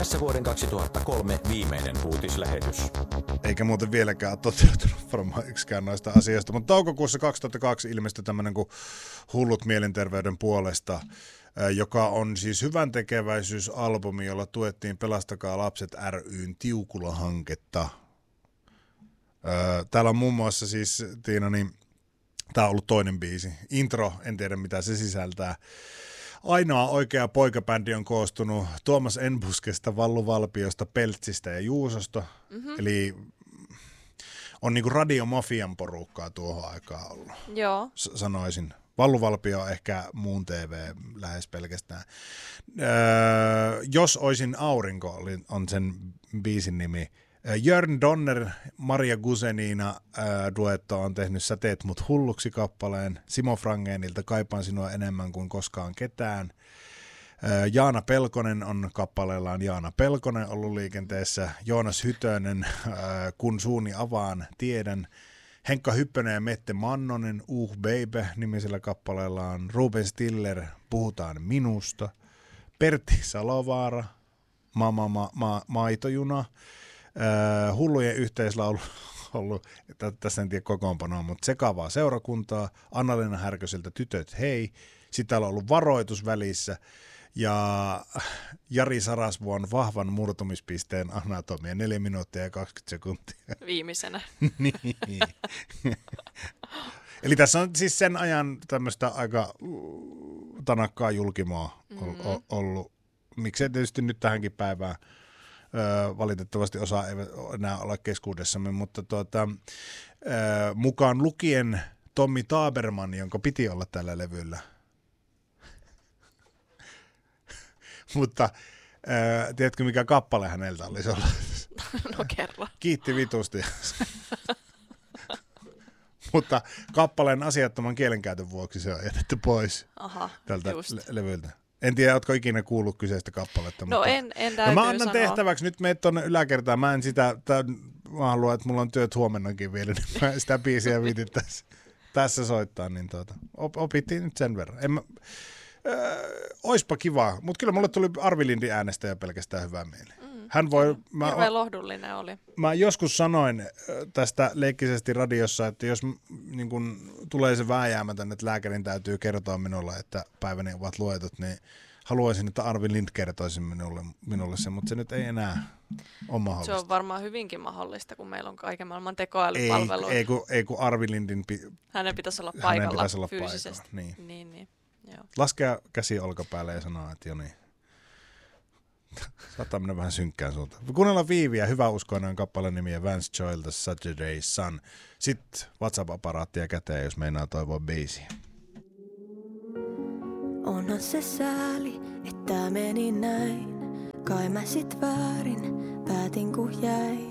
Tässä vuoden 2003 viimeinen uutislähetys. Eikä muuten vieläkään ole toteutunut varmaan yksikään noista asioista. Mutta toukokuussa 2002 ilmestyi tämmöinen kuin Hullut mielenterveyden puolesta, joka on siis hyväntekeväisyysalbumi, jolla tuettiin Pelastakaa lapset ry:n Tiukula-hanketta. Täällä on muun muassa siis, Tiina, niin tämä on ollut toinen biisi. Intro, en tiedä mitä se sisältää. Ainoa oikea poikabändi on koostunut Tuomas Enbuskesta, Vallu Valpiosta, Peltsistä ja Juusosta. Mm-hmm. Eli on niinku radiomafian porukkaa tuohon aikaan ollut. Joo. Sanoisin. Vallu Valpio on ehkä muun TV lähes pelkästään. Jos oisin aurinko, on sen biisin nimi. Jörn Donner, Maria Guzenina duetto on tehnyt Sä teet mut hulluksi -kappaleen. Simo Frangenilta Kaipaan sinua enemmän kuin koskaan ketään. Jaana Pelkonen on kappaleellaan Jaana Pelkonen ollut liikenteessä. Joonas Hytönen, Kun suuni avaan, tiedän. Henkka Hyppönen ja Mette Mannonen, Baby -nimisellä kappaleellaan. Ruben Stiller, Puhutaan minusta. Pertti Salovaara, Maitojuna. Hullujen yhteislaulu ollut, tässä en tiedä kokoonpanoa, mutta Sekavaa seurakuntaa, Anna-Leena Härköseltä Tytöt hei, sitten täällä on ollut Varoitus välissä, ja Jari Sarasvuon Vahvan murtumispisteen anatomia, 4 minuuttia ja 20 sekuntia. Viimeisenä. Niin. Eli tässä on siis sen ajan tämmöistä aika tanakkaa julkimoa ollut, miksei tietysti nyt tähänkin päivään. Valitettavasti osa ei enää ole keskuudessamme, mutta mukaan lukien Tommi Taberman, jonka piti olla tällä levyllä. Mutta tiedätkö mikä kappale häneltä olisi ollut? No kerro. Kiitti vitusti. Mutta kappaleen asiattoman kielenkäytön vuoksi se on jätetty pois tältä levyltä. En tiedä, ootko ikinä kuullut kyseistä kappaletta. No mutta en täytyy mä annan sanoa. tehtäväksi, nyt meet tuonne yläkertaan, mä haluan, että mulla on työt huomennakin vielä, niin mä sitä biisiä viitin tässä soittaa, niin opittiin nyt sen verran. Oispa kiva, mutta kyllä mulle tuli Arvi Lindin äänestä jo pelkästään hyvää mieli. Hirveän lohdullinen oli. Mä joskus sanoin tästä leikkisesti radiossa, että jos niin kun tulee se vääjäämätön, että lääkärin täytyy kertoa minulle, että päiväni ovat luetut, niin haluaisin, että Arvi Lind kertoisi minulle sen, mutta se nyt ei enää ole mahdollista. Se on varmaan hyvinkin mahdollista, kun meillä on kaiken maailman tekoälypalveluja. Ei kun Arvi Lindin hänen pitäisi olla paikalla fyysisesti. Niin. Joo. Laskea käsi olkapäälle ja sanoa, että jo niin. Saattaa mennä vähän synkkään suuntaan. Kuunnellaan Viiviä, hyväuskoinen kappaleen nimiä Vance Joylta Saturday Sun. Sitten WhatsApp-aparaattia käteen, jos meinaa toivoa biisiä. Onhan se sääli, että meni näin. Kai mä sit väärin päätin kun jäin.